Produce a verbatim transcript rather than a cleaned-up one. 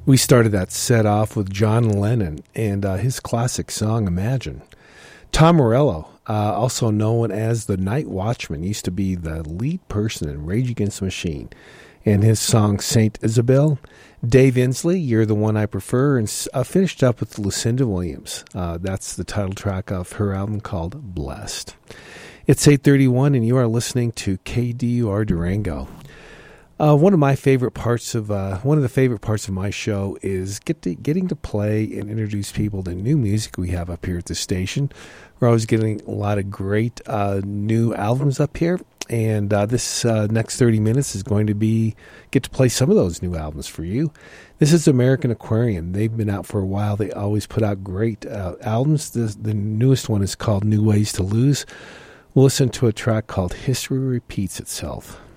We started that set off with John Lennon and uh, his classic song, Imagine. Tom Morello, uh, also known as the Night Watchman, used to be the lead person in Rage Against the Machine, and his song, Saint Isabel. Dave Inslee, You're the One I Prefer, and uh, finished up with Lucinda Williams. Uh, that's the title track of her album called Blessed. It's eight thirty-one, and you are listening to K D U R Durango. Uh, one of my favorite parts of uh, one of the favorite parts of my show is get to, getting to play and introduce people to new music we have up here at the station. We're always getting a lot of great uh, new albums up here, and uh, this uh, next thirty minutes is going to be get to play some of those new albums for you. This is American Aquarium. They've been out for a while. They always put out great uh, albums. The, the newest one is called New Ways to Lose. We'll listen to a track called History Repeats Itself.